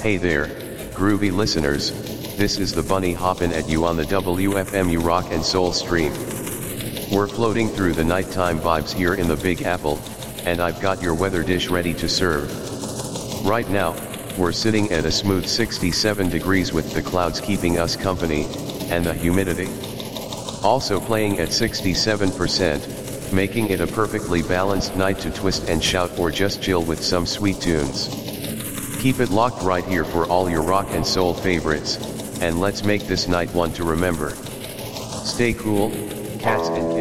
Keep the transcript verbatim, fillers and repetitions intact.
Hey there, groovy listeners, this is the Bunny hoppin' at you on the W F M U Rock and Soul stream. We're floating through the nighttime vibes here in the Big Apple, and I've got your weather dish ready to serve. Right now, we're sitting at a smooth sixty-seven degrees with the clouds keeping us company, and the humidity also playing at sixty-seven percent, making it a perfectly balanced night to twist and shout or just chill with some sweet tunes. Keep it locked right here for all your rock and soul favorites, and let's make this night one to remember. Stay cool, cats and kittens.